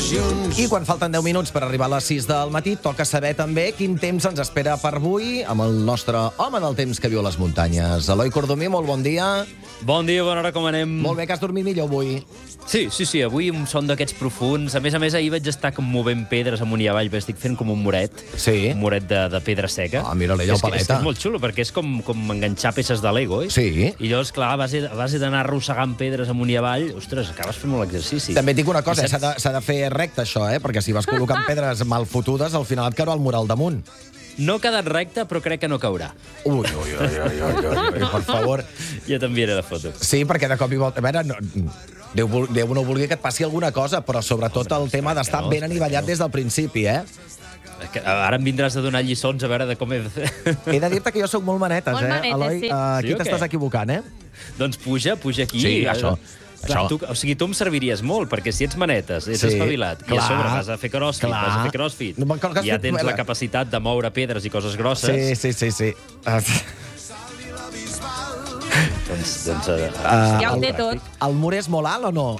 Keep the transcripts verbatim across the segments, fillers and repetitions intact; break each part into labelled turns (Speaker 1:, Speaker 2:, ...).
Speaker 1: il·lusions.
Speaker 2: I quan falten deu minuts per arribar a les sis del matí, toca saber també quin temps ens espera per avui amb el nostre home del temps que viu a les muntanyes. Eloi Cordomí, molt bon dia.
Speaker 3: Bon dia, bona hora, com anem?
Speaker 2: Molt bé, que has dormit millor avui.
Speaker 3: Sí, sí, sí, avui un son d'aquests profuns. A més a més, ahir vaig estar com movent pedres amunt i avall, perquè estic fent com un moret.
Speaker 2: Sí.
Speaker 3: Un moret de, de pedra seca.
Speaker 2: Ah, mira-li allò,
Speaker 3: És que-
Speaker 2: paleta.
Speaker 3: És, que és molt xulo, perquè és com, com enganxar peces de Lego, eh?
Speaker 2: Sí.
Speaker 3: I llavors, clar, a base, a base d'anar arrossegant pedres amunt i avall, ostres, acabes fent molt exercici.
Speaker 2: També et dic una cosa,
Speaker 3: I
Speaker 2: eh, s'ha de, s'ha de fer recte, això, eh? Perquè si vas col·locant pedres mal fotudes, al final et caurà el mural damunt.
Speaker 3: No ha quedat recte, però crec que no caurà.
Speaker 2: Ui, ui, ui, ui, ui, ui, ui, per favor.
Speaker 3: Ja t'enviaré la foto.
Speaker 2: Sí, perquè de cop i volta... A veure, no, Déu, vol- Déu no vulgui que et passi alguna cosa, però sobretot el tema d'estar
Speaker 3: no,
Speaker 2: ben anivellat des del principi, eh?
Speaker 3: És que Ara em vindràs a donar lliçons a veure de com he de fer.
Speaker 2: He de dir-te que jo sóc molt manetes,
Speaker 4: Molt
Speaker 2: eh,
Speaker 4: manetes,
Speaker 2: Eloi?
Speaker 4: sí.
Speaker 2: Uh, aquí
Speaker 3: Sí o què?
Speaker 2: t'estàs equivocant, eh?
Speaker 3: Doncs puja, puja aquí.
Speaker 2: Sí, això,
Speaker 3: Clar,
Speaker 2: això.
Speaker 3: tu, o sigui, tu em serviries molt, perquè si ets manetes, ets
Speaker 2: Sí,
Speaker 3: espavilat, i
Speaker 2: clar,
Speaker 3: a sobre vas a fer crossfit,
Speaker 2: clar.
Speaker 3: vas a fer crossfit,
Speaker 2: No, crossfit,
Speaker 3: ja tens
Speaker 2: bueno.
Speaker 3: la capacitat de moure pedres i coses grosses,
Speaker 2: Sí, sí, sí, sí. Uh,
Speaker 3: doncs, doncs, uh,
Speaker 4: Ja ho té tot.
Speaker 2: el mur és molt alt o no?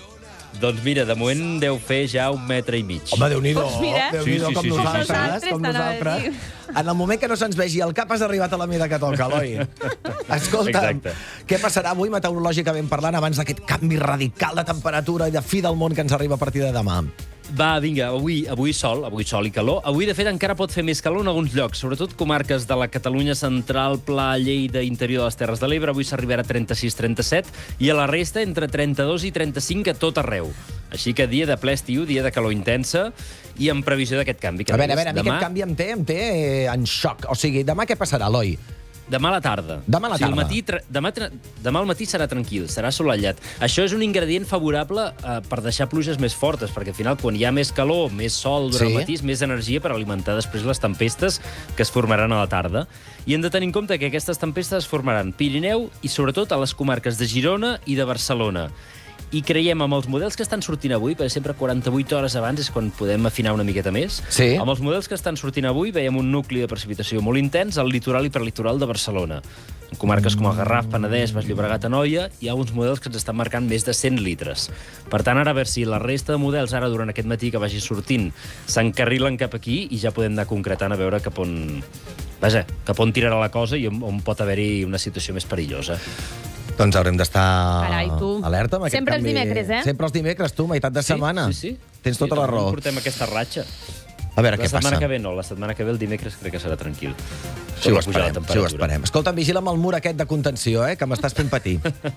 Speaker 3: doncs mira, de moment deu fer ja un metre i mig.
Speaker 2: Home, Déu-n'hi-do,
Speaker 4: Doncs mira.
Speaker 2: Déu-n'hi-do,
Speaker 3: Sí, sí,
Speaker 2: com
Speaker 3: sí, sí,
Speaker 2: nosaltres,
Speaker 4: sí, sí.
Speaker 2: com
Speaker 4: Com
Speaker 2: nosaltres.
Speaker 4: nosaltres,
Speaker 2: En el moment que no se'ns vegi el cap has arribat a la mida que toca, Eloi. Escolta,
Speaker 3: Exacte.
Speaker 2: què passarà avui meteorològicament parlant abans d'aquest canvi radical de temperatura i de fi del món que ens arriba a partir de demà?
Speaker 3: Va, vinga, avui, avui sol, avui sol i calor. Avui, de fet, encara pot fer més calor en alguns llocs, sobretot comarques de la Catalunya central, Pla, Lleida, interior de les Terres de l'Ebre. Avui s'arribarà a trenta-sis trenta-set i a la resta entre trenta-dos i trenta-cinc a tot arreu. Així que dia de ple estiu, dia de calor intensa i en previsió d'aquest canvi. que
Speaker 2: A veure, a
Speaker 3: deies.
Speaker 2: veure, a mi
Speaker 3: Demà,
Speaker 2: aquest canvi em té, em té eh, en xoc. O sigui, demà què passarà, Eloi?
Speaker 3: Demà a la tarda.
Speaker 2: Demà a la
Speaker 3: O sigui,
Speaker 2: tarda.
Speaker 3: al matí, tra- demà, tra- demà al matí serà tranquil, serà assolellat. Això és un ingredient favorable eh, per deixar pluges més fortes, perquè al final, quan hi ha més calor, més sol durant
Speaker 2: Sí.
Speaker 3: el matí, és més energia per alimentar després les tempestes que es formaran a la tarda. I hem de tenir en compte que aquestes tempestes es formaran Pirineu i sobretot a les comarques de Girona i de Barcelona. I creiem, amb els models que estan sortint avui, perquè sempre quaranta-vuit hores abans és quan podem afinar una miqueta més,
Speaker 2: Sí.
Speaker 3: amb els models que estan sortint avui veiem un nucli de precipitació molt intens al litoral i perlitoral de Barcelona. En comarques com el Garraf, Penedès, Baix Llobregat, Anoia, hi ha uns models que ens estan marcant més de cent litres. Per tant, ara a veure si la resta de models, ara durant aquest matí que vagi sortint, s'encarrilen cap aquí i ja podem anar concretant a veure cap on... Vaja, cap on tirarà la cosa i on, on pot haver-hi una situació més perillosa.
Speaker 2: Doncs haurem d'estar
Speaker 4: Carai, tu.
Speaker 2: alerta amb aquest
Speaker 4: Sempre els
Speaker 2: canvi.
Speaker 4: dimecres, eh?
Speaker 2: Sempre els dimecres, tu, meitat de setmana.
Speaker 3: Sí, sí, sí.
Speaker 2: Tens tota
Speaker 3: sí,
Speaker 2: la
Speaker 3: de moment
Speaker 2: raó.
Speaker 3: Portem aquesta ratxa.
Speaker 2: A veure
Speaker 3: La
Speaker 2: què
Speaker 3: setmana
Speaker 2: passa.
Speaker 3: que ve no, la setmana que ve el dimecres crec que serà tranquil.
Speaker 2: Sí, ho
Speaker 3: Tot la pujada de
Speaker 2: esperem, sí, ho
Speaker 3: temperatura.
Speaker 2: esperem. Escolta, vigila amb el mur aquest de contenció, eh, que m'estàs fent patir.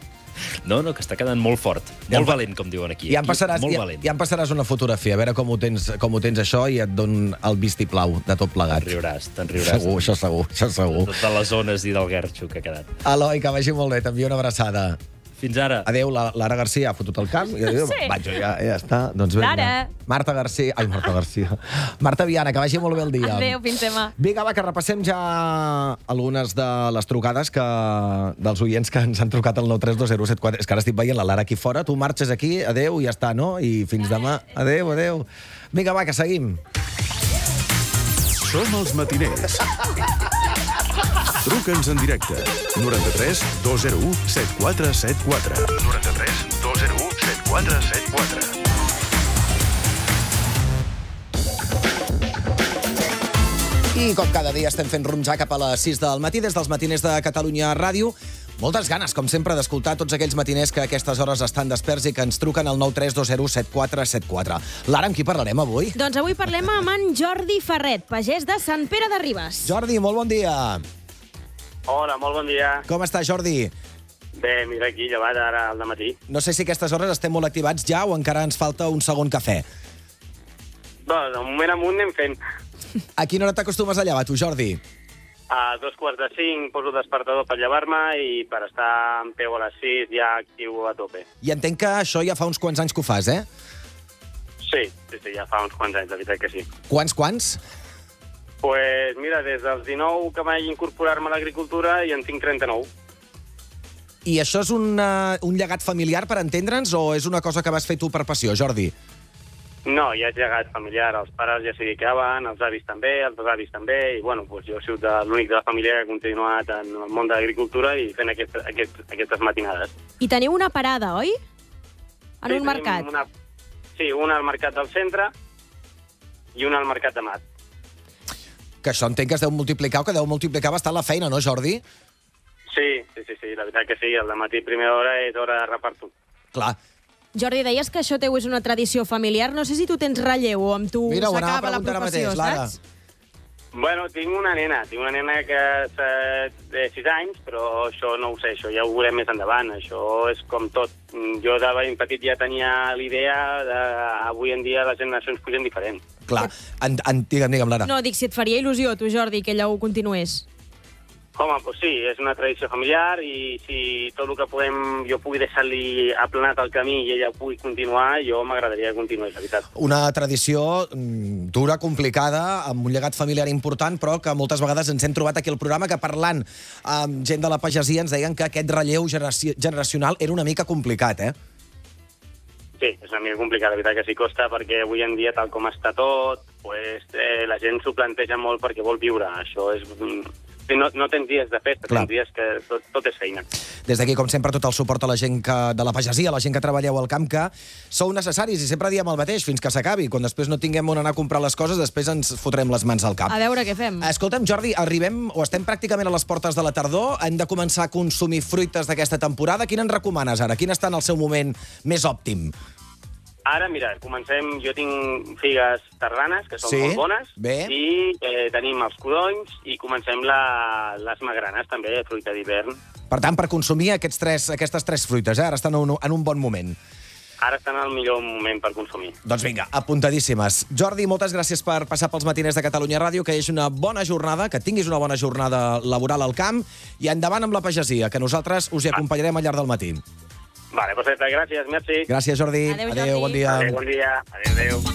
Speaker 3: No, no, que està quedant molt fort.
Speaker 2: Ja
Speaker 3: Molt
Speaker 2: em-
Speaker 3: valent, com diuen aquí.
Speaker 2: Ja em,
Speaker 3: Aquí,
Speaker 2: passaràs,
Speaker 3: molt
Speaker 2: ja,
Speaker 3: valent.
Speaker 2: ja em passaràs una fotografia, a veure com ho tens, com ho tens això, i et dono el vistiplau de tot plegat.
Speaker 3: Te'n riuràs, te'n riuràs.
Speaker 2: Segur, això segur, això segur.
Speaker 3: De les zones i del guerxo que ha quedat.
Speaker 2: Eloi, que vagi molt bé, t'envio una abraçada.
Speaker 3: Fins ara.
Speaker 2: Adéu, la Lara Garcia ha fotut el camp. I jo,
Speaker 4: Sí.
Speaker 2: vaig, ja, ja està. Doncs vinga.
Speaker 4: Lara.
Speaker 2: Marta Garcia. Ai, Marta Garcia. Marta Viana, que vagi molt bé el dia.
Speaker 4: Adéu, fins demà.
Speaker 2: Vinga, va, que repassem ja algunes de les trucades que, dels oients que ens han trucat al nou tres dos zero set quatre. És que ara estic veient la Lara aquí fora. Tu marxes aquí, adéu, i ja està, no? I fins demà. Adéu, adéu. Vinga, va, que seguim.
Speaker 1: Som els matiners. Truca'ns en directe. noranta-tres dos zero u set quatre set quatre. noranta-tres dos zero u set quatre set quatre.
Speaker 2: I com cada dia estem fent rumb ja cap a les sis del matí des dels matiners de Catalunya Ràdio. Moltes ganes, com sempre, d'escoltar tots aquells matiners que a aquestes hores estan desperts i que ens truquen al nou tres dos zero set quatre set quatre. Lara, amb qui parlarem avui?
Speaker 4: Doncs avui parlem amb en Jordi Ferret, pagès de Sant Pere de Ribes.
Speaker 2: Jordi, molt bon dia.
Speaker 5: Hola, molt bon dia.
Speaker 2: Com està, Jordi?
Speaker 5: Bé, mira aquí, llevat ara al matí.
Speaker 2: No sé si a aquestes hores estem molt activats ja o encara ens falta un segon cafè.
Speaker 5: Doncs, de moment amunt anem fent.
Speaker 2: A quina hora t'acostumes a llevar, tu, Jordi?
Speaker 5: A dos quarts de cinc poso el despertador per llevar-me i per estar en peu a les sis ja actiu a tope.
Speaker 2: I entenc que això ja fa uns quants anys que ho fas, eh?
Speaker 5: Sí, sí, sí, ja fa uns quants anys, la veritat que sí.
Speaker 2: Quants, quants?
Speaker 5: Pues mira, des dels dinou que vaig incorporar-me a l'agricultura i en tinc trenta-nou.
Speaker 2: I això és un, uh, un llegat familiar, per entendre'ns, o és una cosa que vas fer tu per passió, Jordi?
Speaker 5: No, ja és llegat familiar. Els pares ja s'hi dedicaven, els avis també, els dos avis també, i bueno, pues jo he sigut l'únic de la família que ha continuat en el món de l'agricultura i fent aquest, aquest, aquestes matinades.
Speaker 4: I teniu una parada, oi? En
Speaker 5: Sí,
Speaker 4: un mercat.
Speaker 5: tenim Una... Sí, un al Mercat del Centre i un al Mercat de Mat.
Speaker 2: Que això entenc que es deu multiplicar o que deu multiplicar bastant la feina, no, Jordi?
Speaker 5: Sí, sí, sí, sí, la veritat que sí. El matí primera hora és hora de reparto.
Speaker 2: Clar.
Speaker 4: Jordi, deies que això teu és una tradició familiar. No sé si tu tens relleu o amb tu
Speaker 2: Mira, ho anava a
Speaker 4: s'acaba la
Speaker 2: preguntar ara
Speaker 4: professió,
Speaker 2: mateix, Lara.
Speaker 4: saps?
Speaker 5: Bueno, tinc una nena, tinc una nena que té sis anys, però això no ho sé, això ja ho veurem més endavant, això és com tot. Jo de ben petit ja tenia l'idea de avui en dia les generacions pugen diferent.
Speaker 2: Clar. En, en, digue'm, digue'm, Lara.
Speaker 4: No, dic, si et faria il·lusió, tu, Jordi, que ella ho continués.
Speaker 5: Home, doncs sí, és una tradició familiar i si tot el que podem, jo pugui deixar-li aplanat el camí i ella pugui continuar, jo m'agradaria que continués, la veritat.
Speaker 2: Una tradició mm, dura, complicada, amb un llegat familiar important, però que moltes vegades ens hem trobat aquí al programa que parlant amb gent de la pagesia ens deien que aquest relleu generaci generacional era una mica complicat, eh?
Speaker 5: Sí, és una mica complicat, la veritat que sí costa, perquè avui en dia, tal com està tot, pues, eh, la gent s'ho planteja molt perquè vol viure. Això és... No, no tens dies de festa,
Speaker 2: Clar.
Speaker 5: tens dies que tot, tot és feina.
Speaker 2: Des d'aquí, com sempre, tot el suport a la gent que, de la pagesia, a la gent que treballeu al camp, que sou necessaris i sempre diem el mateix fins que s'acabi. Quan després no tinguem on anar a comprar les coses, després ens fotrem les mans al cap.
Speaker 4: A veure què fem.
Speaker 2: Escolta'm, Jordi, arribem o estem pràcticament a les portes de la tardor. Hem de començar a consumir fruites d'aquesta temporada. Quina ens recomanes ara? Quin està en el seu moment més òptim?
Speaker 5: Ara, mira, comencem... Jo tinc figues tardanes, que són
Speaker 2: Sí?
Speaker 5: molt bones,
Speaker 2: Bé.
Speaker 5: i eh, tenim els codonys, i comencem la, les magranes, també, fruita d'hivern.
Speaker 2: Per tant, per consumir aquests tres, aquestes tres fruites, eh? Ara estan en un, en un bon moment.
Speaker 5: Ara estan al millor moment per consumir.
Speaker 2: Doncs vinga, apuntadíssimes. Jordi, moltes gràcies per passar pels matiners de Catalunya Ràdio, que hi hagi una bona jornada, que tinguis una bona jornada laboral al camp, i endavant amb la pagesia, que nosaltres us hi acompanyarem al llarg del matí.
Speaker 5: Vale, perfecte, gràcies, merci.
Speaker 2: Gràcies, Jordi.
Speaker 4: Adéu,
Speaker 2: Adéu,
Speaker 4: Jordi.
Speaker 2: bon dia.
Speaker 5: Adéu, bon dia. Adéu, adéu.